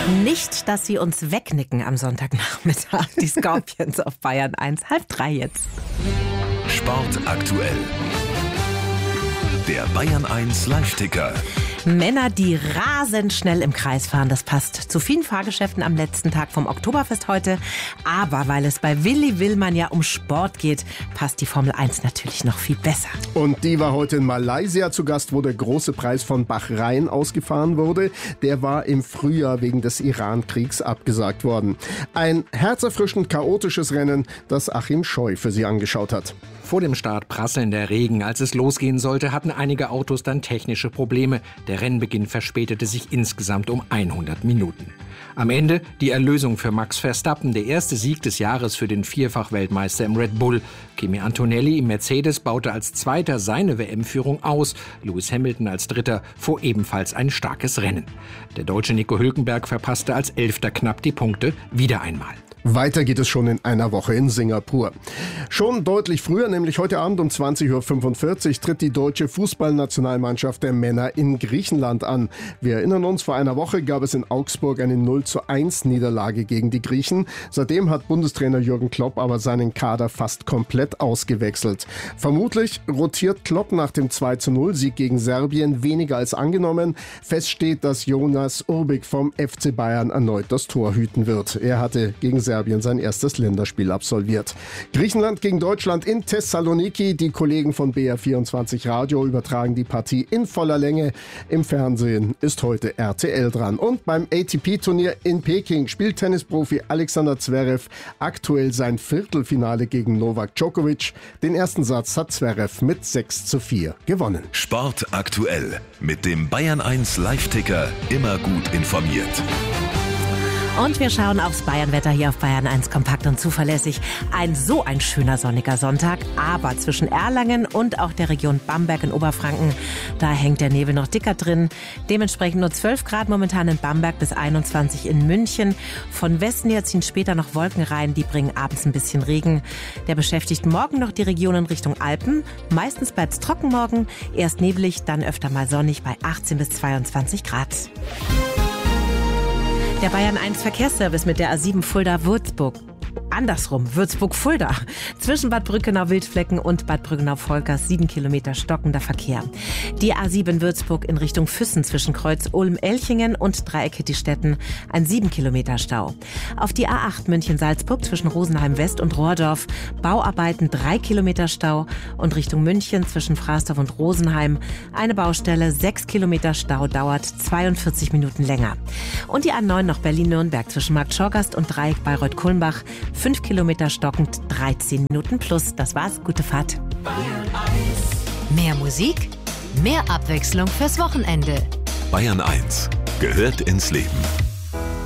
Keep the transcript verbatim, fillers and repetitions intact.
Nicht, dass sie uns wegnicken am Sonntagnachmittag. Die Scorpions auf Bayern eins, halb drei jetzt. Sport aktuell. Der Bayern eins Live-Ticker. Männer, die rasend schnell im Kreis fahren, das passt zu vielen Fahrgeschäften am letzten Tag vom Oktoberfest heute. Aber weil es bei Willi Willmann ja um Sport geht, passt die Formel eins natürlich noch viel besser. Und die war heute in Malaysia zu Gast, wo der große Preis von Bahrain ausgefahren wurde. Der war im Frühjahr wegen des Iran-Kriegs abgesagt worden. Ein herzerfrischend chaotisches Rennen, das Achim Scheu für Sie angeschaut hat. Vor dem Start prasselnder Regen. Als es losgehen sollte, hatten einige Autos dann technische Probleme. Der Rennbeginn verspätete sich insgesamt um hundert Minuten. Am Ende die Erlösung für Max Verstappen, der erste Sieg des Jahres für den Vierfach-Weltmeister im Red Bull. Kimi Antonelli im Mercedes baute als Zweiter seine W M-Führung aus. Lewis Hamilton als Dritter fuhr ebenfalls ein starkes Rennen. Der Deutsche Nico Hülkenberg verpasste als Elfter knapp die Punkte wieder einmal. Weiter geht es schon in einer Woche in Singapur. Schon deutlich früher, nämlich heute Abend um zwanzig Uhr fünfundvierzig, tritt die deutsche Fußballnationalmannschaft der Männer in Griechenland an. Wir erinnern uns, vor einer Woche gab es in Augsburg eine null zu eins Niederlage gegen die Griechen. Seitdem hat Bundestrainer Jürgen Klopp aber seinen Kader fast komplett ausgewechselt. Vermutlich rotiert Klopp nach dem zwei zu null Sieg gegen Serbien weniger als angenommen. Fest steht, dass Jonas Urbik vom F C Bayern erneut das Tor hüten wird. Er hatte gegen Serbien sein erstes Länderspiel absolviert. Griechenland gegen Deutschland in Thessaloniki. Die Kollegen von B R vierundzwanzig Radio übertragen die Partie in voller Länge. Im Fernsehen ist heute R T L dran. Und beim A T P-Turnier in Peking spielt Tennisprofi Alexander Zverev aktuell sein Viertelfinale gegen Novak Djokovic. Den ersten Satz hat Zverev mit sechs zu vier gewonnen. Sport aktuell mit dem Bayern eins Live-Ticker. Immer gut informiert. Und wir schauen aufs Bayernwetter hier auf Bayern eins, kompakt und zuverlässig. Ein so ein schöner sonniger Sonntag, aber zwischen Erlangen und auch der Region Bamberg in Oberfranken, da hängt der Nebel noch dicker drin. Dementsprechend nur zwölf Grad momentan in Bamberg bis einundzwanzig in München. Von Westen her ziehen später noch Wolken rein, die bringen abends ein bisschen Regen. Der beschäftigt morgen noch die Regionen Richtung Alpen. Meistens bleibt es trocken morgen, erst neblig, dann öfter mal sonnig bei achtzehn bis zweiundzwanzig Grad. Der Bayern eins Verkehrsservice mit der A sieben Fulda-Würzburg. Andersrum, Würzburg-Fulda. Zwischen Bad Brückenau-Wildflecken und Bad Brückenau-Volkers sieben Kilometer stockender Verkehr. Die A sieben Würzburg in Richtung Füssen zwischen Kreuz Ulm-Elchingen und Dreieck-Hittstetten ein sieben Kilometer Stau. Auf die A acht München-Salzburg zwischen Rosenheim-West und Rohrdorf Bauarbeiten drei Kilometer Stau und Richtung München zwischen Fraßdorf und Rosenheim eine Baustelle, sechs Kilometer Stau, dauert zweiundvierzig Minuten länger. Und die A neun nach Berlin-Nürnberg zwischen Markt Schorgast und Dreieck Bayreuth-Kulmbach fünf Kilometer stockend, dreizehn Minuten plus. Das war's, gute Fahrt. Mehr Musik, mehr Abwechslung fürs Wochenende. Bayern eins gehört ins Leben.